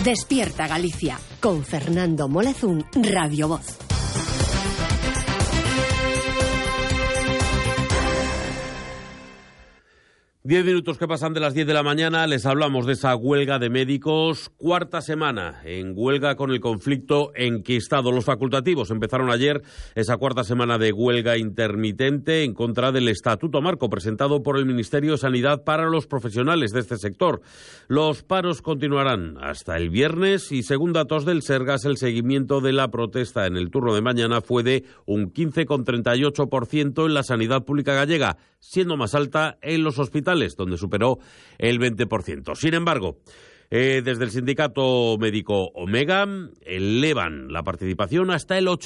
Despierta Galicia, con Fernando Molezún, Radio Voz. Diez minutos que pasan de las 10 de la mañana, les hablamos de esa huelga de médicos, cuarta semana en huelga con el conflicto enquistado. Los facultativos empezaron ayer esa cuarta semana de huelga intermitente en contra del Estatuto Marco presentado por el Ministerio de Sanidad para los profesionales de este sector. Los paros continuarán hasta el viernes y según datos del Sergas, el seguimiento de la protesta en el turno de mañana fue de un 15,38% en la sanidad pública gallega, siendo más alta en los hospitales, donde superó el 20%. Sin embargo, desde el sindicato médico Omega elevan la participación hasta el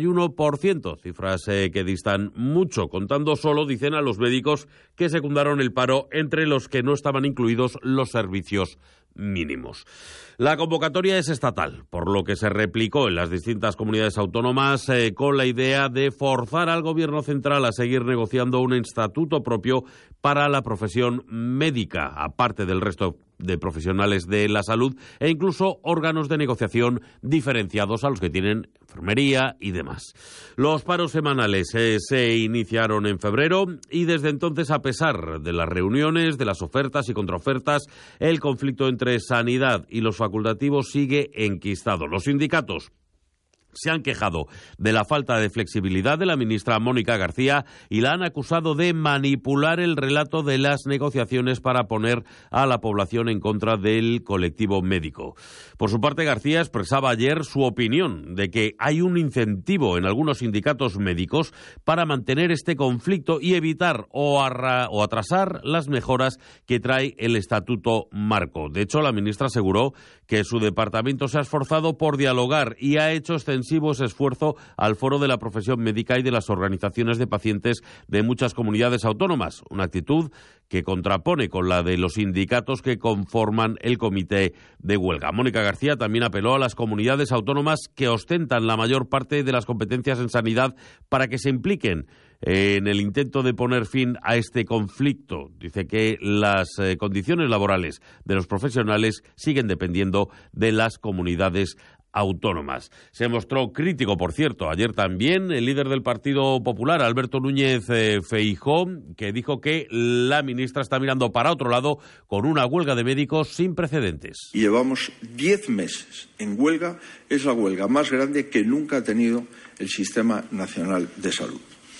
81%, cifras que distan mucho, contando solo, dicen, a los médicos que secundaron el paro, entre los que no estaban incluidos los servicios mínimos. La convocatoria es estatal, por lo que se replicó en las distintas comunidades autónomas con la idea de forzar al gobierno central a seguir negociando un estatuto propio para la profesión médica, aparte del resto de profesionales de la salud, e incluso órganos de negociación diferenciados a los que tienen enfermería y demás. Los paros semanales se iniciaron en febrero y desde entonces, a pesar de las reuniones, de las ofertas y contraofertas, el conflicto entre sanidad y los facultativos sigue enquistado. Los sindicatos se han quejado de la falta de flexibilidad de la ministra Mónica García y la han acusado de manipular el relato de las negociaciones para poner a la población en contra del colectivo médico. Por su parte, García expresaba ayer su opinión de que hay un incentivo en algunos sindicatos médicos para mantener este conflicto y evitar o atrasar las mejoras que trae el Estatuto Marco. De hecho, la ministra aseguró que su departamento se ha esforzado por dialogar y ha hecho extensivo ese esfuerzo al foro de la profesión médica y de las organizaciones de pacientes de muchas comunidades autónomas, una actitud que contrapone con la de los sindicatos que conforman el comité de huelga. Mónica García también apeló a las comunidades autónomas que ostentan la mayor parte de las competencias en sanidad para que se impliquen en el intento de poner fin a este conflicto. Dice que las condiciones laborales de los profesionales siguen dependiendo de las comunidades autónomas. Se mostró crítico, por cierto, ayer también el líder del Partido Popular, Alberto Núñez Feijóo, que dijo que la ministra está mirando para otro lado con una huelga de médicos sin precedentes. Llevamos 10 meses en huelga, es la huelga más grande que nunca ha tenido el Sistema Nacional de Salud.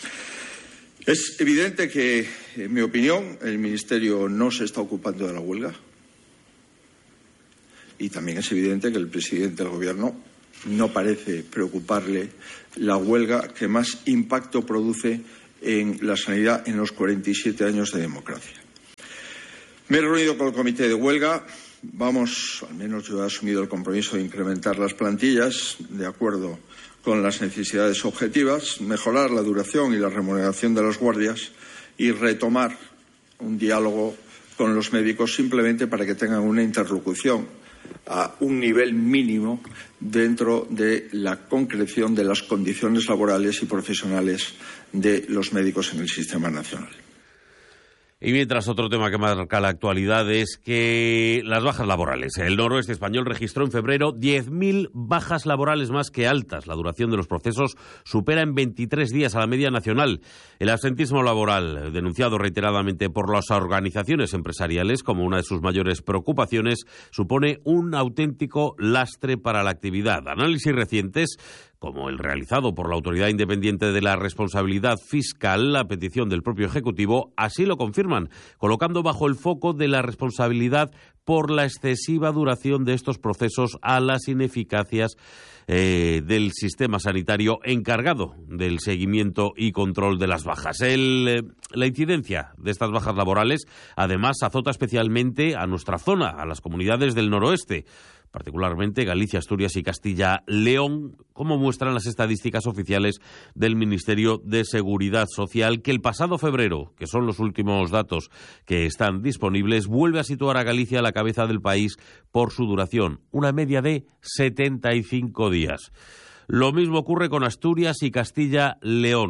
Es evidente que, en mi opinión, el Ministerio no se está ocupando de la huelga. Y también es evidente que el presidente del Gobierno no parece preocuparle la huelga que más impacto produce en la sanidad en los 47 años de democracia. Me he reunido con el comité de huelga. Al menos yo he asumido el compromiso de incrementar las plantillas de acuerdo con las necesidades objetivas, mejorar la duración y la remuneración de las guardias y retomar un diálogo con los médicos simplemente para que tengan una interlocución a un nivel mínimo dentro de la concreción de las condiciones laborales y profesionales de los médicos en el sistema nacional. Y mientras, otro tema que marca la actualidad es que las bajas laborales. El noroeste español registró en febrero 10.000 bajas laborales más que altas. La duración de los procesos supera en 23 días a la media nacional. El absentismo laboral, denunciado reiteradamente por las organizaciones empresariales como una de sus mayores preocupaciones, supone un auténtico lastre para la actividad. Análisis recientes, como el realizado por la Autoridad Independiente de la Responsabilidad Fiscal, a petición del propio Ejecutivo, así lo confirman, colocando bajo el foco de la responsabilidad por la excesiva duración de estos procesos a las ineficacias del sistema sanitario encargado del seguimiento y control de las bajas. La incidencia de estas bajas laborales, además, azota especialmente a nuestra zona, a las comunidades del noroeste, particularmente Galicia, Asturias y Castilla-León, como muestran las estadísticas oficiales del Ministerio de Seguridad Social, que el pasado febrero, que son los últimos datos que están disponibles, vuelve a situar a Galicia a la cabeza del país por su duración, una media de 75 días. Lo mismo ocurre con Asturias y Castilla-León,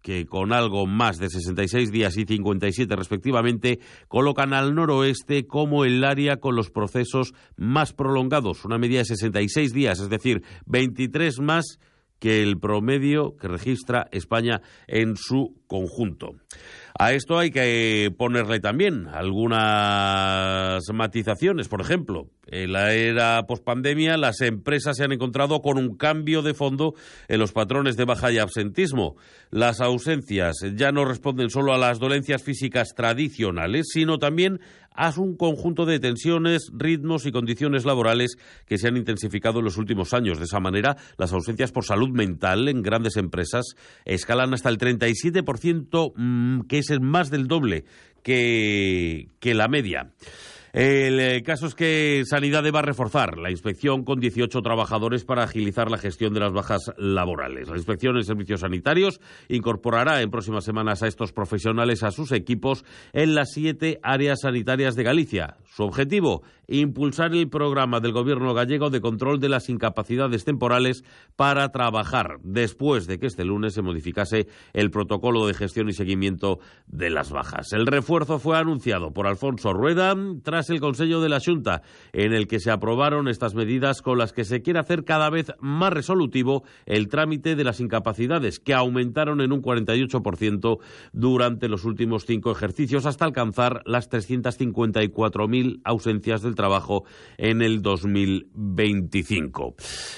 que con algo más de 66 días y 57 respectivamente, colocan al noroeste como el área con los procesos más prolongados, una media de 66 días, es decir, 23 más que el promedio que registra España en su conjunto. A esto hay que ponerle también algunas matizaciones. Por ejemplo, en la era pospandemia, las empresas se han encontrado con un cambio de fondo en los patrones de baja y absentismo. Las ausencias ya no responden solo a las dolencias físicas tradicionales, sino también a un conjunto de tensiones, ritmos y condiciones laborales que se han intensificado en los últimos años. De esa manera, las ausencias por salud mental en grandes empresas escalan hasta el 37%, que es más del doble que la media. El caso es que Sanidad va a reforzar la inspección con 18 trabajadores para agilizar la gestión de las bajas laborales. La inspección en servicios sanitarios incorporará en próximas semanas a estos profesionales a sus equipos en las 7 áreas sanitarias de Galicia. Su objetivo, impulsar el programa del Gobierno gallego de control de las incapacidades temporales para trabajar, después de que este lunes se modificase el protocolo de gestión y seguimiento de las bajas. El refuerzo fue anunciado por Alfonso Rueda tras el Consejo de la Xunta, en el que se aprobaron estas medidas con las que se quiere hacer cada vez más resolutivo el trámite de las incapacidades, que aumentaron en un 48% durante los últimos 5 ejercicios, hasta alcanzar las 354.000 ausencias del trabajo en el 2025.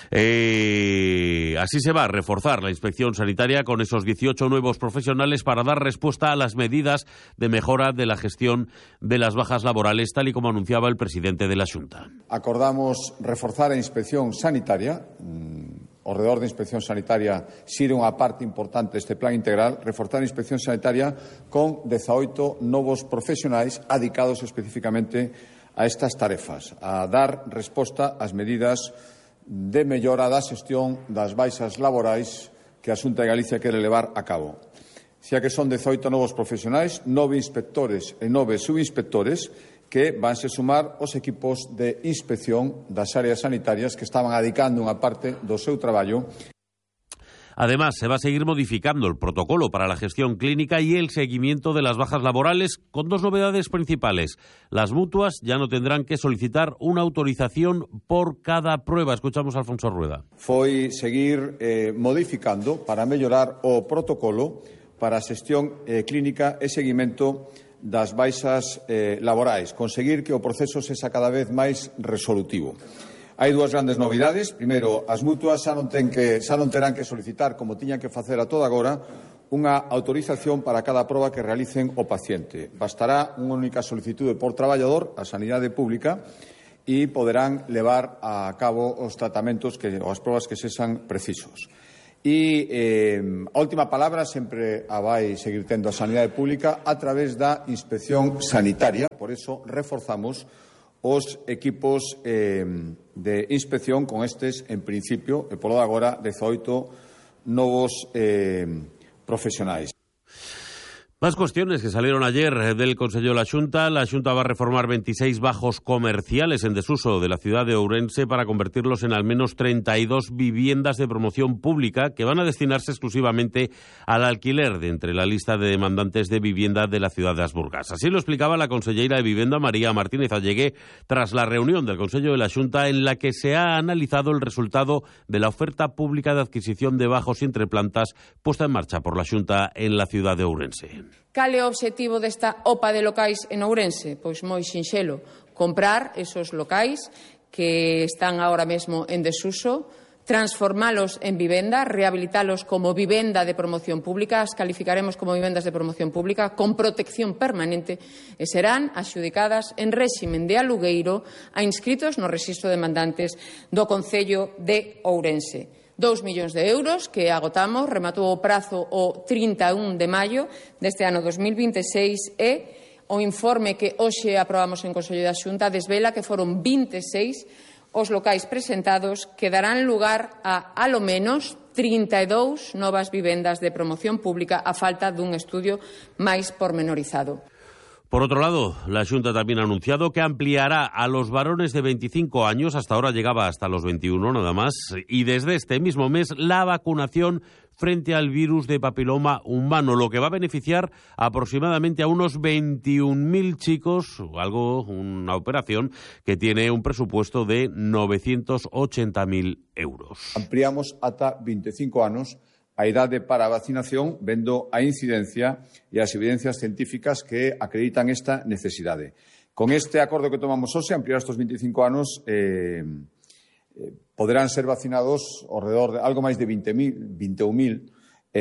Así se va a reforzar la inspección sanitaria con esos 18 nuevos profesionales para dar respuesta a las medidas de mejora de la gestión de las bajas laborales, tal y como anunciaba el presidente de la Xunta. Acordamos reforzar a inspección sanitaria. O redor de inspección sanitaria sirve unha parte importante deste plan integral, reforzar a inspección sanitaria con 18 novos profesionais adicados especificamente a estas tarefas, a dar resposta ás medidas de mellora da xestión das baixas laborais que a Xunta de Galicia quere levar a cabo. Xa que son 18 novos profesionais, 9 inspectores e 9 subinspectores que vanse sumar os equipos de inspección das áreas sanitarias que estaban adicando unha parte do seu traballo. Además, se va a seguir modificando el protocolo para la gestión clínica y el seguimiento de las bajas laborales, con 2 novedades principales. Las mutuas ya no tendrán que solicitar una autorización por cada prueba. Escuchamos a Alfonso Rueda. Foi seguir modificando para mellorar o protocolo para a xestión clínica e seguimento das baixas laborais, conseguir que o proceso sexa cada vez máis resolutivo. Hai 2 grandes novidades. Primeiro, as mutuas xa non terán que solicitar, como tiñan que facer a toda agora, unha autorización para cada proba que realicen o paciente. Bastará unha única solicitude por traballador á sanidade pública e poderán levar a cabo os tratamentos ou as probas que sexan precisos. E a última palabra sempre a vai seguir tendo a sanidade pública a través da inspección sanitaria. Por eso reforzamos os equipos de inspección con estes, en principio, e polo de agora, 18 novos profesionais. Más cuestiones que salieron ayer del Consejo de la Xunta. La Xunta va a reformar 26 bajos comerciales en desuso de la ciudad de Ourense para convertirlos en al menos 32 viviendas de promoción pública que van a destinarse exclusivamente al alquiler de entre la lista de demandantes de vivienda de la ciudad de As Burgas. Así lo explicaba la consellera de Vivienda, María Martínez Allegué, tras la reunión del Consejo de la Xunta en la que se ha analizado el resultado de la oferta pública de adquisición de bajos y entreplantas puesta en marcha por la Xunta en la ciudad de Ourense. Cal é o obxectivo desta OPA de locais en Ourense? Pois moi sinxelo, comprar esos locais que están agora mesmo en desuso, transformalos en vivenda, rehabilitalos como vivenda de promoción pública, as calificaremos como vivendas de promoción pública con protección permanente e serán adxudicadas en réximen de alugueiro a inscritos no rexistro de demandantes do Concello de Ourense. 2 millóns de euros que agotamos, rematou o prazo o 31 de maio deste ano 2026 e o informe que hoxe aprobamos en Consello da Xunta desvela que foron 26 os locais presentados que darán lugar a lo menos 32 novas vivendas de promoción pública a falta dun estudio máis pormenorizado. Por otro lado, la Xunta también ha anunciado que ampliará a los varones de 25 años, hasta ahora llegaba hasta los 21 nada más, y desde este mismo mes la vacunación frente al virus de papiloma humano, lo que va a beneficiar aproximadamente a unos 21.000 chicos, una operación que tiene un presupuesto de 980.000 euros. Ampliamos ata 25 anos a idade para a vacinación, vendo a incidencia e as evidencias científicas que acreditan esta necesidade. Con este acordo que tomamos hoxe, ampliar estes 25 anos, poderán ser vacinados ao redor de algo máis de 21.000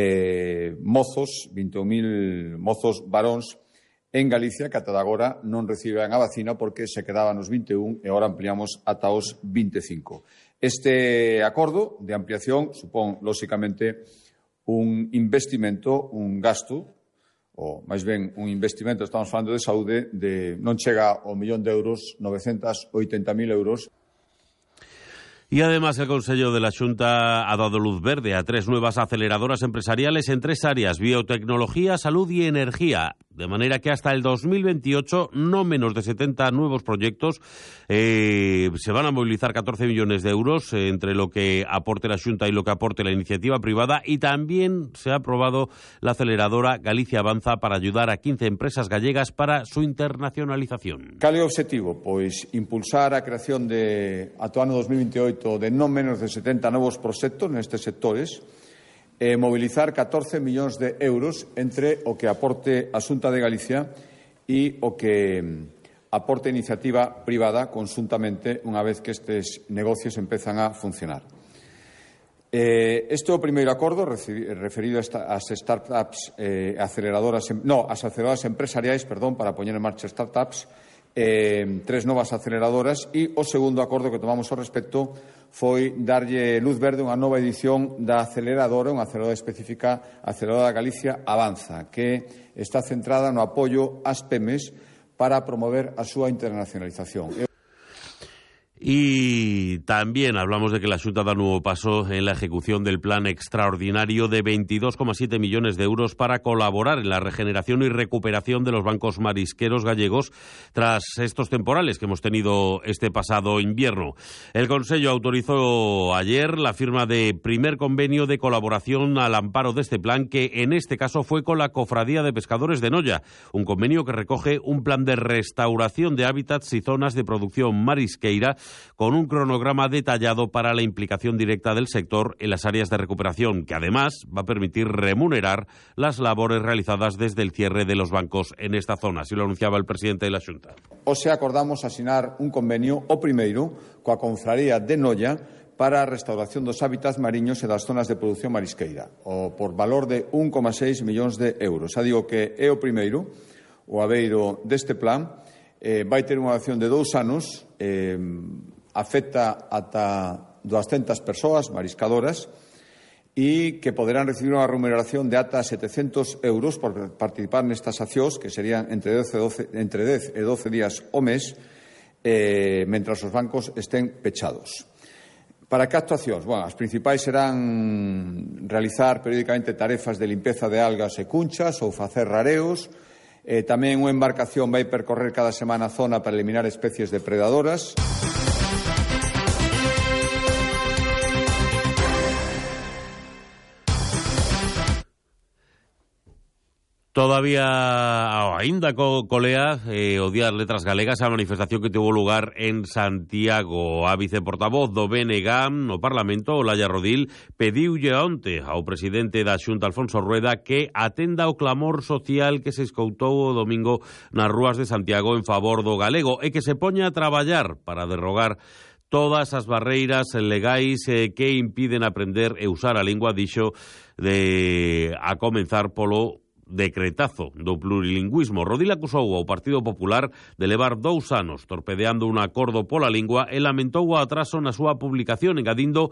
mozos varóns en Galicia que ata agora non reciben a vacina porque se quedaban os 21 e agora ampliamos ata os 25. Este acordo de ampliación supón, lóxicamente, un investimento, un gasto, ou máis ben un investimento, estamos falando de saúde, non chega ao 1.000.000 de euros, 980.000 euros. Y además el Consejo de la Xunta ha dado luz verde a 3 nuevas aceleradoras empresariales en 3 áreas: biotecnología, salud y energía. De manera que hasta el 2028, no menos de 70 nuevos proyectos, se van a movilizar 14 millones de euros entre lo que aporte la Xunta y lo que aporte la iniciativa privada. Y también se ha aprobado la aceleradora Galicia Avanza para ayudar a 15 empresas gallegas para su internacionalización. Cal é o obxectivo? Pois impulsar a creación ata o ano 2028 de non menos de 70 novos proxectos nestes sectores, movilizar 14 millóns de euros entre o que aporte a Xunta de Galicia e o que aporte a iniciativa privada conxuntamente unha vez que estes negocios empezan a funcionar. Este é o primeiro acordo referido ás startups aceleradoras empresariais, para poñer en marcha startups, 3 novas aceleradoras, e o segundo acordo que tomamos ao respecto foi darlle luz verde unha nova edición da aceleradora, unha aceleradora específica, a aceleradora Galicia Avanza, que está centrada no apoio ás PEMES para promover a súa internacionalización. Y también hablamos de que la Xunta da nuevo paso en la ejecución del plan extraordinario de 22,7 millones de euros para colaborar en la regeneración y recuperación de los bancos marisqueros gallegos tras estos temporales que hemos tenido este pasado invierno. El Consejo autorizó ayer la firma de primer convenio de colaboración al amparo de este plan, que en este caso fue con la Cofradía de Pescadores de Noia, un convenio que recoge un plan de restauración de hábitats y zonas de producción marisqueira con un cronograma detallado para la implicación directa del sector en las áreas de recuperación, que además va a permitir remunerar las labores realizadas desde el cierre de los bancos en esta zona. Así lo anunciaba el presidente de la Xunta. Hoxe acordamos asinar un convenio, o primeiro, coa Confraría de Noia para a restauración dos hábitats mariños e das zonas de produción marisqueira, por valor de 1,6 millóns de euros. Xa digo que é o primeiro, o abeiro deste plan. Vai ter unha acción de 2 anos, afecta ata 200 persoas mariscadoras e que poderán recibir unha remuneración de ata 700 euros por participar nestas accións, que serían entre 10 e 12 días ao mes, mentras os bancos estén pechados. Para que actuacións? As principais serán realizar periódicamente tarefas de limpeza de algas e cunchas ou facer rareos. Tamén unha embarcación vai percorrer cada semana a zona para eliminar especies depredadoras. Todavía aínda colea odiar letras galegas a manifestación que tuvo lugar en Santiago. A viceportavoz do BNG no Parlamento, Olaya Rodil, pediulle onte ao presidente da Xunta, Alfonso Rueda, que atenda o clamor social que se escoitou o domingo nas rúas de Santiago en favor do galego e que se poña a traballar para derrogar todas as barreiras legais que impiden aprender e usar a lingua, dixo, a comenzar polo decretazo do plurilingüismo. Rodil acusou ao Partido Popular de levar 2 anos torpedeando un acordo pola lingua e lamentou o atraso na súa publicación, engadindo